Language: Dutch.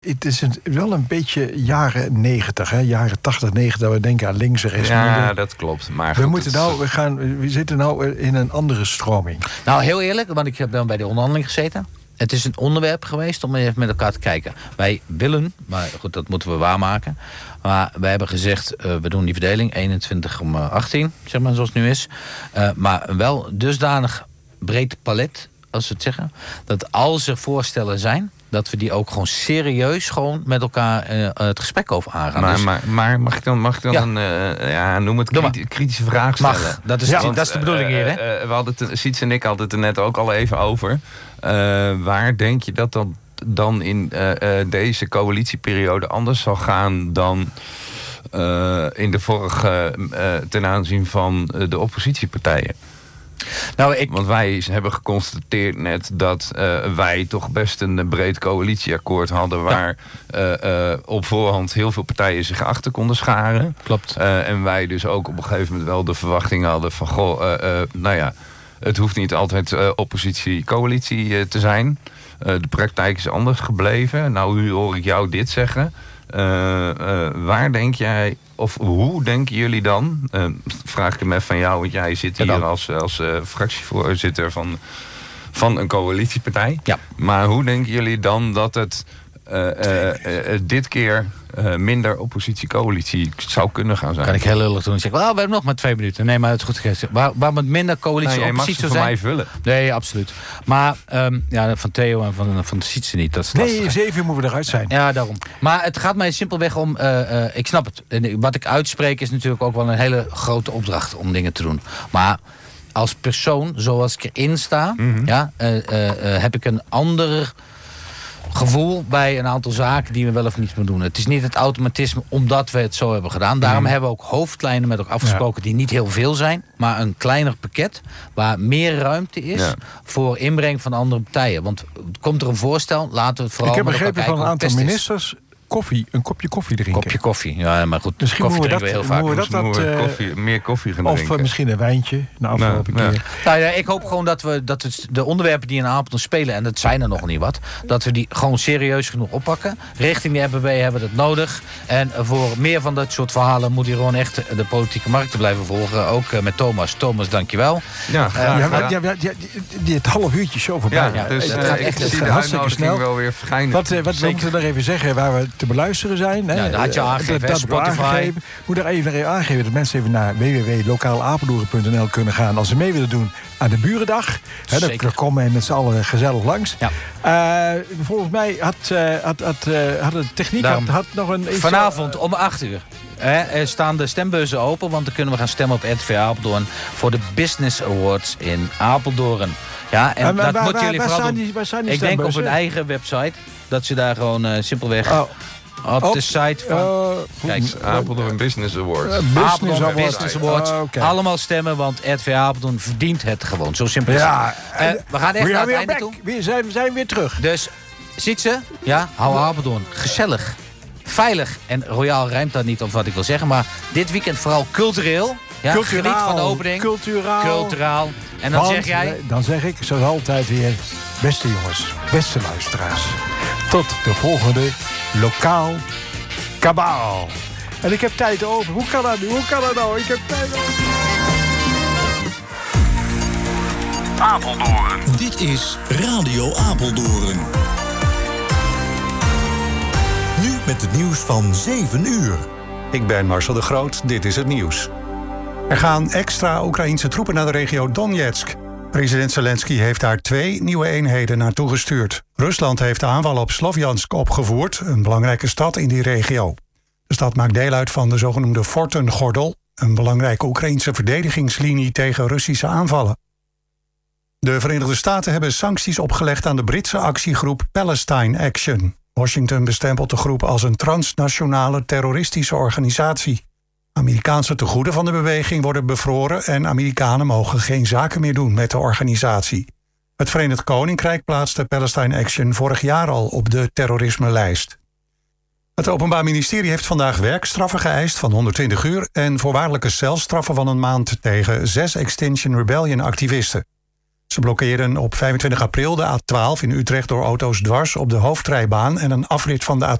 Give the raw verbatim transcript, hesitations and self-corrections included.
Het is een, wel een beetje jaren negentig, hè? Jaren tachtig, negentig, dat we denken aan links en rechts. Ja, dat klopt. Maar we, goed, moeten nou, we, gaan, we zitten nou in een andere stroming. Nou, heel eerlijk, want ik heb dan bij de onderhandeling gezeten. Het is een onderwerp geweest om even met elkaar te kijken. Wij willen, maar goed, dat moeten we waarmaken. Maar wij hebben gezegd, uh, we doen die verdeling eenentwintig om achttien, zeg maar, zoals het nu is. Uh, maar wel dusdanig breed palet, als we het zeggen, dat als er voorstellen zijn, dat we die ook gewoon serieus gewoon met elkaar uh, het gesprek over aangaan. Maar, dus, maar, maar mag ik dan, mag ik dan ja. een uh, ja, noem het kriti- kritische vraag stellen? Mag, dat is, ja, want, dat is de bedoeling uh, hier, hè? Uh, we hadden het, Siets en ik hadden het er net ook al even over. Uh, waar denk je dat dat dan in uh, uh, deze coalitieperiode anders zal gaan dan uh, in de vorige uh, ten aanzien van uh, de oppositiepartijen? Nou, ik... Want wij hebben geconstateerd net dat uh, wij toch best een breed coalitieakkoord hadden, waar ja. uh, uh, op voorhand heel veel partijen zich achter konden scharen. Klopt. Uh, en wij dus ook op een gegeven moment wel de verwachting hadden van, goh, uh, uh, nou ja, het hoeft niet altijd uh, oppositie-coalitie uh, te zijn. Uh, de praktijk is anders gebleven. Nou, nu hoor ik jou dit zeggen. Uh, uh, waar denk jij, of hoe denken jullie dan, uh, vraag ik hem even van jou, want jij zit hier ja, als, als uh, fractievoorzitter van, van een coalitiepartij. Ja. Maar hoe denken jullie dan dat het uh, uh, uh, dit keer uh, minder oppositie-coalitie zou kunnen gaan zijn? Kan ik heel lullig doen en zeggen, well, we hebben nog maar twee minuten. Nee, maar het is goed gezegd. Waar, waar met minder coalitie-oppositie zou zijn? Mij vullen. Nee, absoluut. Maar um, ja, van Theo en van, van de Sietse niet. Dat is nee, lastig, zeven uur moeten we eruit zijn. Ja, daarom. Maar het gaat mij simpelweg om, uh, uh, ik snap het. En wat ik uitspreek is natuurlijk ook wel een hele grote opdracht om dingen te doen. Maar als persoon, zoals ik erin sta, mm-hmm. ja, uh, uh, uh, heb ik een ander gevoel bij een aantal zaken die we wel of niet moeten doen. Het is niet het automatisme omdat we het zo hebben gedaan. Daarom mm. hebben we ook hoofdlijnen met elkaar afgesproken, ja, die niet heel veel zijn, maar een kleiner pakket waar meer ruimte is, ja, voor inbreng van andere partijen. Want komt er een voorstel, laten we het vooral. Ik heb begrepen kijken van een aantal ministers koffie, een kopje koffie drinken. Kopje koffie, ja, maar goed. Misschien koffie moeten we drinken dat, we heel vaak. We dat, dat, uh, koffie, meer koffie gaan of drinken. Of uh, misschien een wijntje, na afgelopen nou, keer. Nou ja, ik hoop gewoon dat we dat het, de onderwerpen die in Apeldoorn spelen, en dat zijn er nog niet wat, dat we die gewoon serieus genoeg oppakken. Richting de R B B hebben we dat nodig. En voor meer van dat soort verhalen moet hier gewoon echt de politieke markten blijven volgen. Ook uh, met Thomas. Thomas, dankjewel. Ja, graag, uh, ja, ja, ja, ja, die, het half uurtje zo voorbij. Ja, ja, dus het uh, gaat ik echt zie het de hartstikke snel. Wel weer verschijnen. Wat, uh, wat we moeten nog even zeggen waar we te beluisteren zijn. Hè? Ja, dat had je aangegeven, dat, dat Spotify. Moet er even, even aangeven dat mensen even naar w w w punt lokaal apeldoorn punt n l kunnen gaan als ze mee willen doen aan de Burendag. Hè, daar, daar komen we met z'n allen gezellig langs. Ja. Uh, volgens mij had, uh, had, had, uh, had de techniek had, had nog een... Vanavond om acht uur. Er staan de stembuizen open, want dan kunnen we gaan stemmen op R T V Apeldoorn voor de Business Awards in Apeldoorn. Ja, en, en dat waar, moeten jullie waar, vooral waar doen. Die, waar zijn die Ik denk op hun eigen website, dat ze daar gewoon uh, simpelweg oh. op, op de site van... Uh, kijk, Apeldoorn Business Awards. Uh, Business Apeldoorn Awards. Business Awards. Uh, okay. Allemaal stemmen, want R T V Apeldoorn verdient het gewoon. Zo simpel is ja, het. Uh, we gaan echt we naar het einde toe. We zijn, we zijn weer terug. Dus, ziet ze? Ja, hou Apeldoorn. Gezellig. Veilig en royaal rijmt dat niet op wat ik wil zeggen. Maar dit weekend vooral cultureel. Ja, culturaal. Geniet van de opening. Culturaal. Culturaal. En dan Want, zeg jij... Dan zeg ik zoals altijd weer... Beste jongens, beste luisteraars. Tot de volgende Lokaal Kabaal. En ik heb tijd over. Hoe kan dat nu? Hoe kan dat nou? Ik heb tijd over. Apeldoorn. Dit is Radio Apeldoorn. Nu met het nieuws van zeven uur. Ik ben Marcel de Groot, dit is het nieuws. Er gaan extra Oekraïense troepen naar de regio Donetsk. President Zelensky heeft daar twee nieuwe eenheden naartoe gestuurd. Rusland heeft de aanval op Slovjansk opgevoerd, een belangrijke stad in die regio. De stad maakt deel uit van de zogenoemde Fortengordel, een belangrijke Oekraïense verdedigingslinie tegen Russische aanvallen. De Verenigde Staten hebben sancties opgelegd aan de Britse actiegroep Palestine Action. Washington bestempelt de groep als een transnationale terroristische organisatie. Amerikaanse tegoeden van de beweging worden bevroren en Amerikanen mogen geen zaken meer doen met de organisatie. Het Verenigd Koninkrijk plaatste Palestine Action vorig jaar al op de terrorisme-lijst. Het Openbaar Ministerie heeft vandaag werkstraffen geëist van honderdtwintig uur en voorwaardelijke celstraffen van een maand tegen zes Extinction Rebellion-activisten. Ze blokkeerden op vijfentwintig april de A twaalf in Utrecht door auto's dwars op de hoofdrijbaan en een afrit van de A